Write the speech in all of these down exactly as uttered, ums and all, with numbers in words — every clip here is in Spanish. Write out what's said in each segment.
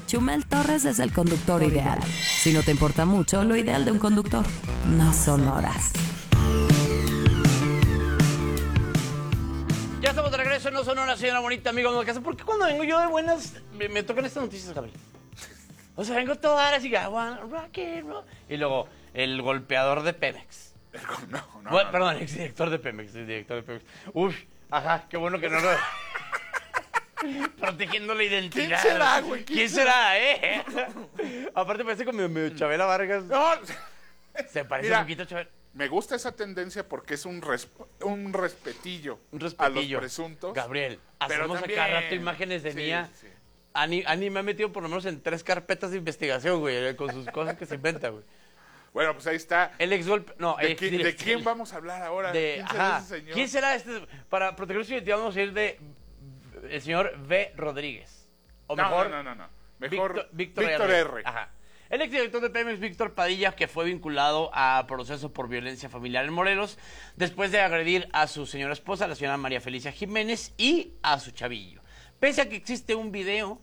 Chumel Torres es el conductor ideal. Si no te importa mucho, lo ideal de un conductor no son horas. Ya estamos de regreso, no son horas, señora bonita, amigo de casa. ¿Por qué cuando vengo yo de buenas me, me tocan estas noticias, Gabriel? O sea, vengo todo dar así, rock it, rock. Y luego, el golpeador de Pemex. No, no, bueno, no, perdón, no. exdirector de Pemex, exdirector de Pemex. Uf, ajá, qué bueno que no lo... Protegiendo la identidad. ¿Quién será, güey? ¿Quién, ¿Quién será, eh? Aparte parece como medio Chabela Vargas. No. Se parece Mira, un poquito a Chabela. Me gusta esa tendencia porque es un, res, un respetillo, Un respetillo. a los presuntos. Gabriel, pero hacemos también... a cada rato imágenes de sí, Mía. Sí. Ani, Ani me ha metido por lo menos en tres carpetas de investigación, güey, con sus cosas que se inventa, güey. Bueno, pues ahí está. El ex golpe... No, ¿De, ex quién, ¿De quién vamos a hablar ahora? De, ¿Quién será ajá, ese señor? ¿Quién será este? Para proteger su identidad vamos a ir de el señor V. Rodríguez. O no, mejor... no, no, no, no. Mejor Víctor, Víctor, Víctor R. R. Ajá. El exdirector de Pemex, Víctor Padilla, que fue vinculado a proceso por violencia familiar en Morelos, después de agredir a su señora esposa, la señora María Felicia Jiménez, y a su chavillo. Pese a que existe un video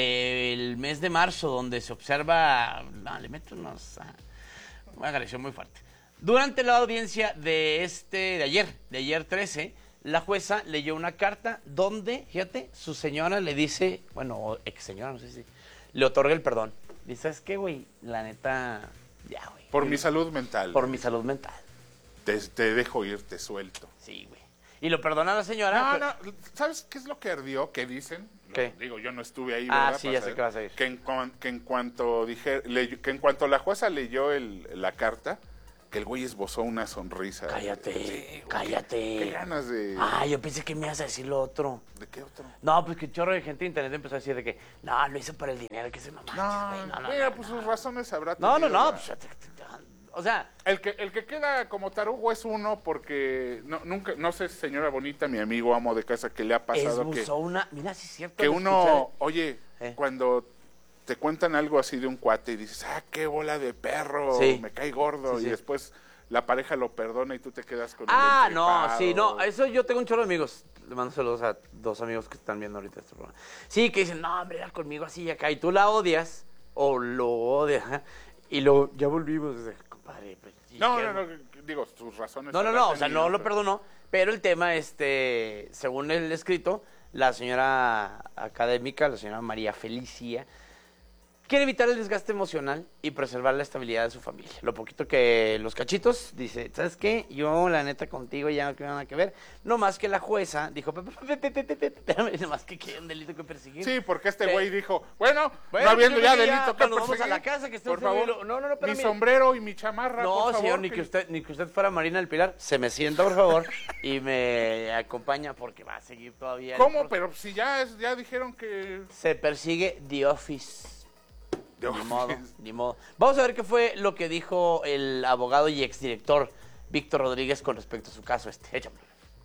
del mes de marzo donde se observa... No, le meto unos... ah, una agresión muy fuerte. Durante la audiencia de este... de ayer, de ayer trece, la jueza leyó una carta donde, fíjate, su señora le dice... Bueno, ex señora, no sé si... Le otorga el perdón. Dice, ¿sabes qué, güey? La neta, ya, güey. Por mi salud mental. Por mi salud mental. Te, te dejo ir, te suelto. Sí, güey. Y lo perdona la señora. No, no, ¿sabes qué es lo que ardió? ¿Qué dicen? ¿Qué? Lo, digo, yo no estuve ahí, Ah, ¿verdad? sí, Para ya sé saber. qué vas a ir. Que en, que en cuanto dije, leyó, que en cuanto la jueza leyó el, la carta, que el güey esbozó una sonrisa. Cállate, Sí, güey, cállate. Qué, qué ganas de... Ah, yo pensé que me ibas a decir lo otro. ¿De qué otro? No, pues que un chorro de gente de internet empezó a decir de que, no, lo hizo para el dinero, que se mamá. No, no, no, mira, no, pues no. sus razones habrá No, no, tenido, no. ¿verdad? Pues, o sea... El que, el que queda como tarugo es uno porque no, nunca, no sé, señora bonita, mi amigo amo de casa, que le ha pasado que, Esbozó una... Mira, sí es cierto. que lo uno, escuché. oye, Eh. cuando te cuentan algo así de un cuate y dices, ah, qué bola de perro, Sí. me cae gordo, Sí, sí. y después la pareja lo perdona y tú te quedas con Ah, el no, entripado. sí, no, eso yo tengo un chorro de amigos. Le mando saludos a dos amigos que están viendo ahorita este programa. Sí, que dicen, no, hombre, era conmigo así y acá. Y tú la odias, o lo odias, ajá, y luego ya volvimos. Dice, compadre, pues, ¿y No, qué? no, no, digo, sus razones. No, no, habrá no, o sea, tenido, no lo pero- perdonó, pero el tema, este, según el escrito, la señora académica, la señora María Felicia, quiere evitar el desgaste emocional y preservar la estabilidad de su familia. Lo poquito que los cachitos, dice, ¿sabes qué? Yo, la neta, contigo ya no tengo nada que ver. No más que la jueza dijo, "Pe- pe- pe- pe- pe- pe- espérame, no más que que hay un delito que perseguir. Sí, porque este Sí. güey dijo, bueno, Bueno, no habiendo yo ya creo que ya delito que cuando vamos perseguir, a la casa, que esté por usted favor, bien- no, no, no, pero mi mire. sombrero y mi chamarra, No, por favor. señor, ni que usted, ni que usted fuera Marina del Pilar, se me sienta, por favor, y me acompaña porque va a seguir todavía. el ¿Cómo? proceso. Pero si ya, es, ya dijeron que... Se persigue The Office. The Ni Office. modo, ni modo. Vamos a ver qué fue lo que dijo el abogado y exdirector Víctor Rodríguez con respecto a su caso este. Échamelo.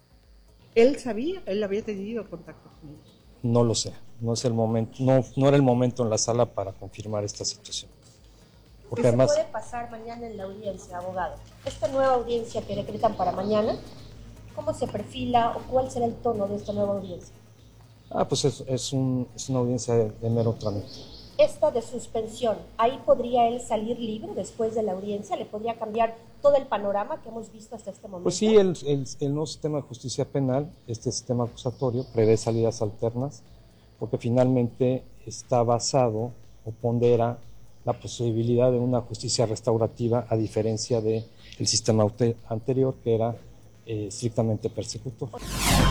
¿Él sabía? ¿Él había tenido contacto con ellos? No lo sé, no es el momento, no, no era el momento en la sala para confirmar esta situación. Porque ¿Qué además, se puede pasar mañana en la audiencia, abogado? Esta nueva audiencia que decretan para mañana, ¿cómo se perfila o cuál será el tono de esta nueva audiencia? ah, pues es, es, un, es una audiencia de, de mero trámite. Esta de suspensión, ¿ahí podría él salir libre después de la audiencia? ¿Le podría cambiar todo el panorama que hemos visto hasta este momento? Pues sí, el, el, el nuevo sistema de justicia penal, este sistema acusatorio, prevé salidas alternas, porque finalmente está basado o pondera la posibilidad de una justicia restaurativa a diferencia del sistema ante- anterior, que era eh, estrictamente persecutor.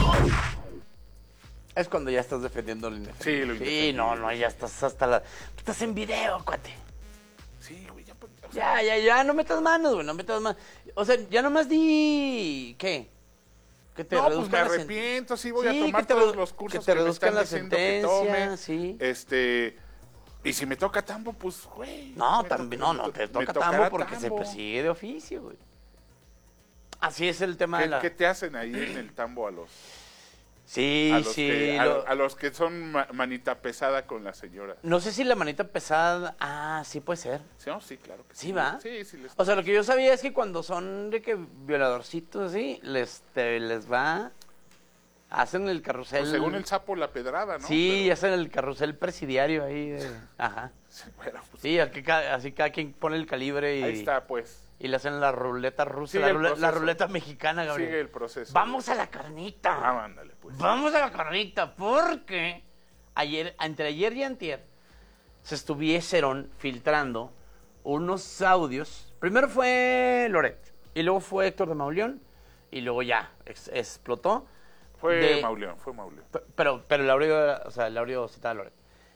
Es cuando ya estás defendiendo el indefendible. Sí, lo Sí, indefendible. no, no, ya estás hasta la... Estás en video, cuate. Sí, güey, ya... pues, o sea, Ya, ya, ya, no metas manos, güey, no metas manos. O sea, ya nomás di... ¿Qué? Que te no, pues me reduzcan la sen- arrepiento, sí voy Sí, a tomar que te todos redu- los cursos que te que, me reduzcan están la diciendo que tome. sentencia, sí. Este, y si me toca tambo, pues, güey. No, me también, toca- no, no, me te to- toca me tocará tambo porque se tambo. persigue de oficio, güey. Así es el tema de ¿Qué, la... qué te hacen ahí en el tambo a los, Sí, a los, sí. que, a, lo- a los que son ma- manita pesada con la señora? No sé si la manita pesada... Ah, sí puede ser. ¿Sí, no? Sí, claro que sí. ¿Sí va? Sí, sí. Les... O sea, lo que yo sabía es que cuando son de que violadorcitos así, les, te- les va... Hacen el carrusel. Pues según el sapo, la pedrada, ¿no? Sí, Pero... hacen el carrusel presidiario ahí. De... Ajá. Bueno, pues, Sí, aquí ca- así cada quien pone el calibre y, ahí está, pues. y le hacen la ruleta rusa, Sigue la, el rule- la proceso. ruleta mexicana, Gabriel. Sigue el proceso. Vamos a la carnita. Ah, ándale, pues. Vamos a la carnita, porque ayer, entre ayer y antier, se estuvieron filtrando unos audios. Primero fue Loret, y luego fue Héctor de Mauleón, y luego ya ex- explotó. Fue de- Mauleón, fue Mauleón. P- Pero, pero el audio, era- o sea, el audio citaba a Loret.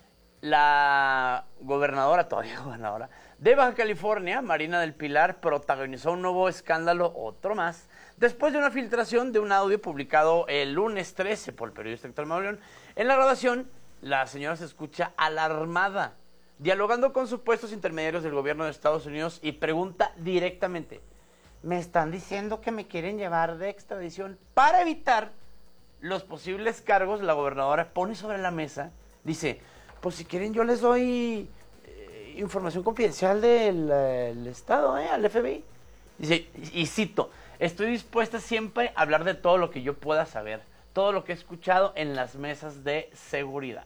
La gobernadora, todavía gobernadora, de Baja California, Marina del Pilar, protagonizó un nuevo escándalo, otro más, después de una filtración de un audio publicado el lunes trece por el periodista Héctor Mauleón. En la grabación, la señora se escucha alarmada, dialogando con supuestos intermediarios del gobierno de Estados Unidos y pregunta directamente, me están diciendo que me quieren llevar de extradición para evitar los posibles cargos. La gobernadora pone sobre la mesa, dice, pues si quieren yo les doy eh, información confidencial del eh, el Estado, eh, al F B I. Dice, y, y cito, estoy dispuesta siempre a hablar de todo lo que yo pueda saber, todo lo que he escuchado en las mesas de seguridad.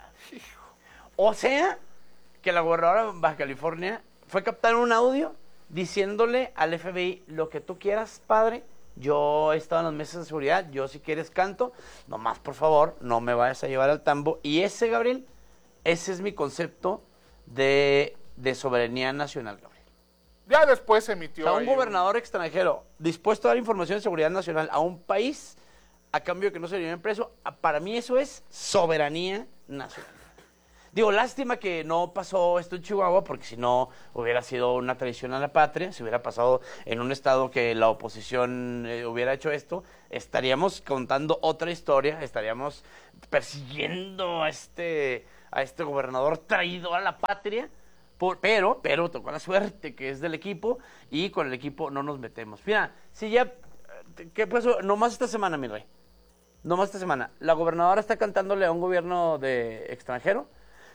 O sea, que la gobernadora de Baja California fue a captar un audio diciéndole al F B I, lo que tú quieras, padre, yo he estado en las mesas de seguridad, yo si quieres canto, nomás por favor, no me vayas a llevar al tambo. Y ese, Gabriel, ese es mi concepto de, de soberanía nacional, Gabriel. Ya después se O emitió. sea, un ahí gobernador extranjero dispuesto a dar información de seguridad nacional a un país a cambio de que no se le lleven preso, a- para mí eso es soberanía nacional. Digo, lástima que no pasó esto en Chihuahua, porque si no hubiera sido una traición a la patria, si hubiera pasado en un estado que la oposición eh, hubiera hecho esto, estaríamos contando otra historia, estaríamos persiguiendo a este, a este gobernador traidor a la patria, por- pero, pero tocó la suerte que es del equipo y con el equipo no nos metemos. Mira, si ya, eh, ¿qué pasó? Nomás esta semana, mi rey, nomás esta semana, la gobernadora está cantándole a un gobierno de extranjero.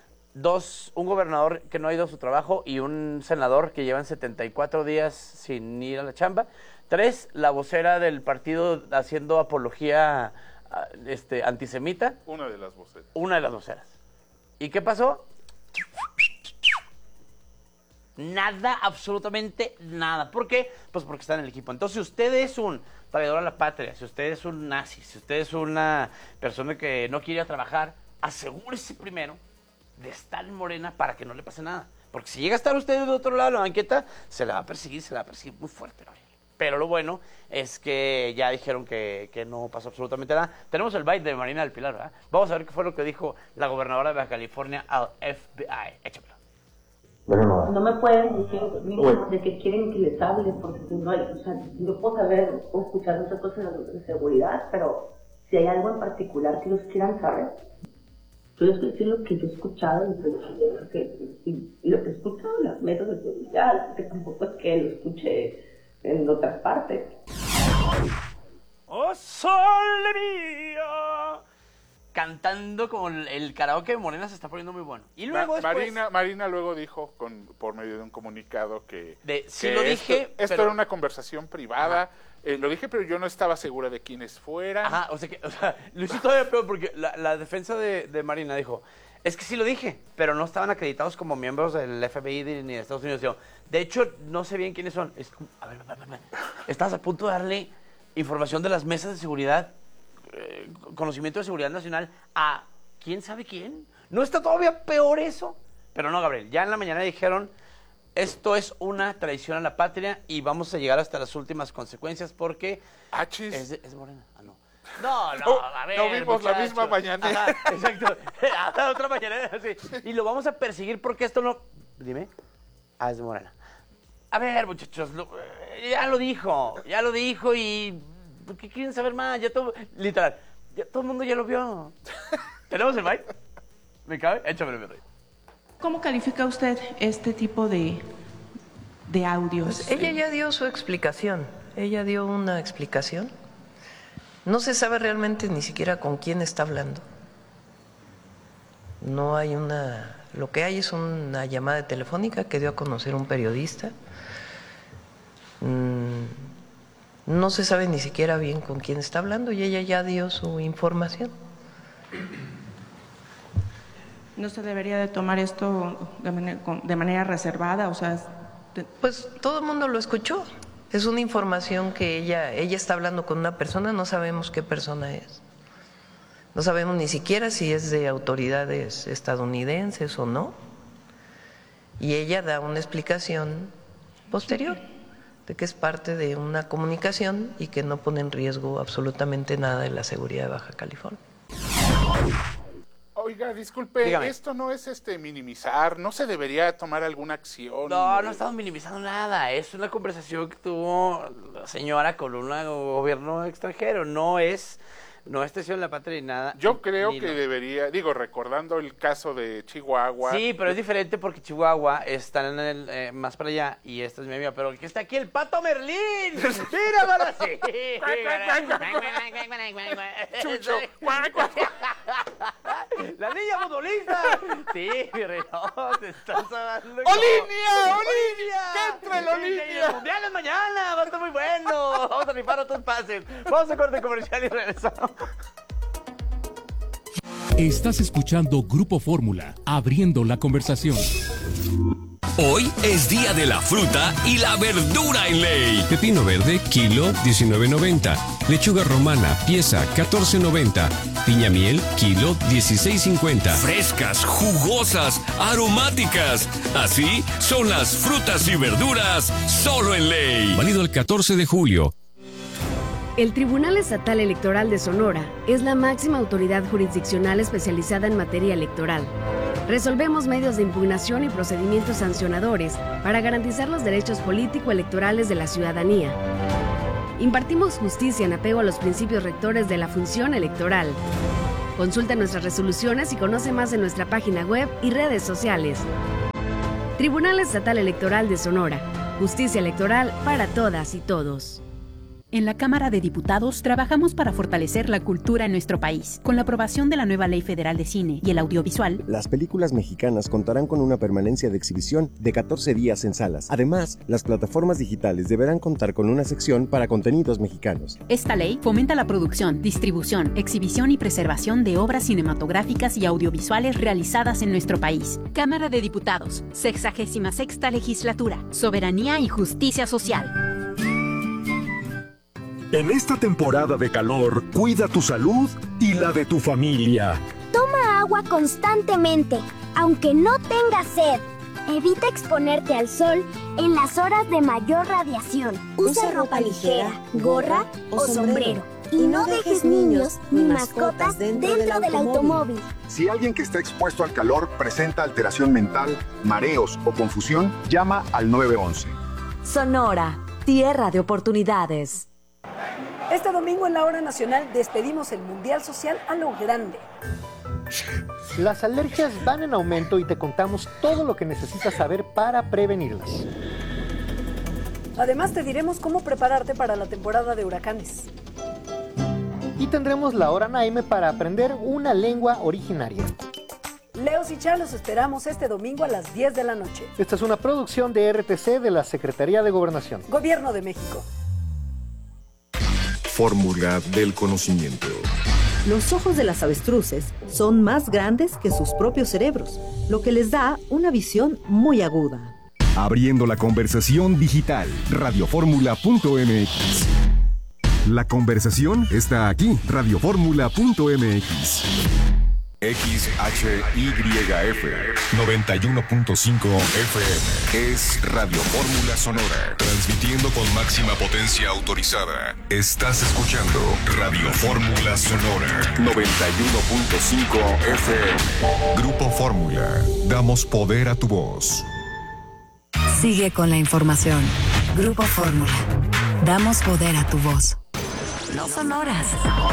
Dos, un gobernador que no ha ido a su trabajo y un senador que llevan setenta y cuatro días sin ir a la chamba. Tres, la vocera del partido haciendo apología a- este, antisemita, Una de las voces. una de las voceras. ¿Y qué pasó? Nada, absolutamente nada. ¿Por qué? Pues porque está en el equipo. Entonces, si usted es un traidor a la patria, si usted es un nazi, si usted es una persona que no quiere ir a trabajar, asegúrese primero de estar en Morena para que no le pase nada. Porque si llega a estar usted de otro lado de la banqueta, se la va a perseguir, se la va a perseguir muy fuerte, Gabriel. Pero lo bueno es que ya dijeron que, que no pasó absolutamente nada. Tenemos el bite de Marina del Pilar, ¿verdad? Vamos a ver qué fue lo que dijo la gobernadora de Baja California al F B I. Échamelo. No me pueden decir mínimo de que quieren que les hable, porque pues, no hay, o sea, yo puedo saber o escuchar muchas cosas de seguridad, pero si hay algo en particular que ellos quieran saber, yo les voy a decir lo que yo he escuchado, lo que, y, y lo que he escuchado en las mesas de seguridad, que tampoco es que lo escuche en otras partes. ¡Oh, sole mío! Cantando como el, el karaoke de Morena se está poniendo muy bueno. Y luego Ma- después... Marina, Marina luego dijo con, por medio de un comunicado que, De- sí que lo esto, dije, esto pero- era una conversación privada. Eh, lo dije, pero yo no estaba segura de quiénes fueran. Ajá, o sea que, o sea, lo hizo todavía peor porque la, la defensa de, de Marina dijo, es que sí lo dije, pero no estaban acreditados como miembros del F B I de- ni de Estados Unidos. Digo, de hecho, no sé bien quiénes son. Es como, a ver, a ver, a ver, estás a punto de darle información de las mesas de seguridad, eh, conocimiento de seguridad nacional a quién sabe quién. ¿No está todavía peor eso? Pero no, Gabriel, ya en la mañana dijeron, esto es una traición a la patria y vamos a llegar hasta las últimas consecuencias porque Achis. es, de- es Morena. Ah, no. No, no, No, a ver, no vimos la muchachos. misma mañanera. Ajá, exacto. Ah, otra mañanera, sí. Y lo vamos a perseguir porque esto no... Dime. Ah, es de Morena. A ver, muchachos, lo- eh, ya lo dijo, ya lo dijo y... ¿por qué quieren saber más? Ya todo... Literal, ya todo el mundo ya lo vio. ¿Tenemos el mic? ¿Me cabe? Échamelo, mi rey. ¿Cómo califica usted este tipo de, de audios? Pues ella ya dio su explicación, ella dio una explicación. No se sabe realmente ni siquiera con quién está hablando. No hay una... Lo que hay es una llamada telefónica que dio a conocer un periodista. Mm, no se sabe ni siquiera bien con quién está hablando y ella ya dio su información. ¿No se debería de tomar esto de manera, de manera reservada? O sea, de... Pues todo el mundo lo escuchó. Es una información que ella, ella está hablando con una persona, no sabemos qué persona es. No sabemos ni siquiera si es de autoridades estadounidenses o no. Y ella da una explicación posterior de que es parte de una comunicación y que no pone en riesgo absolutamente nada de la seguridad de Baja California. Oiga, disculpe, Dígame. esto no es este minimizar, ¿no se debería tomar alguna acción? No, no estamos minimizando nada. Es una conversación que tuvo la señora con un gobierno extranjero. No es, no es traición de la patria ni nada. Yo creo ni que no. debería, digo, recordando el caso de Chihuahua. Sí, pero es diferente porque Chihuahua está en el, eh, más para allá y esta es mi amiga, pero el que está aquí, el Pato Merlín. Mira, ahora sí. Chucho. La niña futbolista. Sí, mi rey, no, te estás hablando. ¡Olinia! ¡Olinia! ¡Que entre la Sí, sí, Olinia! el mundial es mañana, va a estar muy bueno. Vamos a rifar otros pases. Vamos a corte comercial y regresamos. Estás escuchando Grupo Fórmula, abriendo la conversación. Hoy es día de la fruta y la verdura en Ley. Pepino verde, kilo, diecinueve noventa. Lechuga romana, pieza, catorce noventa. Piña miel, kilo, dieciséis cincuenta. Frescas, jugosas, aromáticas. Así son las frutas y verduras solo en Ley. Válido el catorce de julio. El Tribunal Estatal Electoral de Sonora es la máxima autoridad jurisdiccional especializada en materia electoral. Resolvemos medios de impugnación y procedimientos sancionadores para garantizar los derechos político-electorales de la ciudadanía. Impartimos justicia en apego a los principios rectores de la función electoral. Consulta nuestras resoluciones y conoce más en nuestra página web y redes sociales. Tribunal Estatal Electoral de Sonora. Justicia electoral para todas y todos. En la Cámara de Diputados trabajamos para fortalecer la cultura en nuestro país. Con la aprobación de la nueva Ley Federal de Cine y el Audiovisual, las películas mexicanas contarán con una permanencia de exhibición de catorce días en salas. Además, las plataformas digitales deberán contar con una sección para contenidos mexicanos. Esta ley fomenta la producción, distribución, exhibición y preservación de obras cinematográficas y audiovisuales realizadas en nuestro país. Cámara de Diputados, sexagésima sexta Legislatura, Soberanía y Justicia Social. En esta temporada de calor, cuida tu salud y la de tu familia. Toma agua constantemente, aunque no tengas sed. Evita exponerte al sol en las horas de mayor radiación. Usa ropa ligera, gorra o sombrero. Y no dejes niños ni mascotas dentro del automóvil. Si alguien que está expuesto al calor presenta alteración mental, mareos o confusión, llama al nueve once. Sonora, tierra de oportunidades. Este domingo en la Hora Nacional despedimos el Mundial Social a lo grande. Las alergias van en aumento y te contamos todo lo que necesitas saber para prevenirlas. Además te diremos cómo prepararte para la temporada de huracanes. Y tendremos la Hora Naime para aprender una lengua originaria. Leos y Chá los esperamos este domingo a las diez de la noche. Esta es una producción de R T C de la Secretaría de Gobernación. Gobierno de México. Fórmula del conocimiento. Los ojos de las avestruces son más grandes que sus propios cerebros, lo que les da una visión muy aguda. Abriendo la conversación digital, radioformula punto m x. La conversación está aquí, radioformula punto m x. X H Y F noventa y uno punto cinco F M es Radio Fórmula Sonora, transmitiendo con máxima potencia autorizada. Estás escuchando Radio Fórmula Sonora noventa y uno punto cinco F M. Grupo Fórmula, damos poder a tu voz. Sigue con la información. Grupo Fórmula, damos poder a tu voz. No son horas.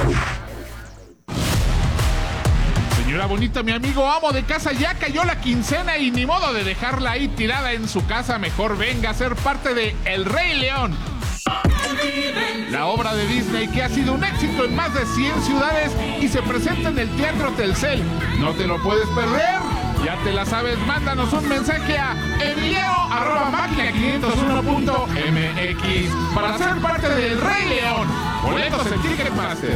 Señora bonita, mi amigo amo de casa, ya cayó la quincena y ni modo de dejarla ahí tirada en su casa. Mejor venga a ser parte de El Rey León, la obra de Disney que ha sido un éxito en más de cien ciudades y se presenta en el Teatro Telcel. No te lo puedes perder. Ya te la sabes, mándanos un mensaje a emilio arroba máquina quinientos uno punto m x para ser parte del Rey León. Boletos en Ticketmaster.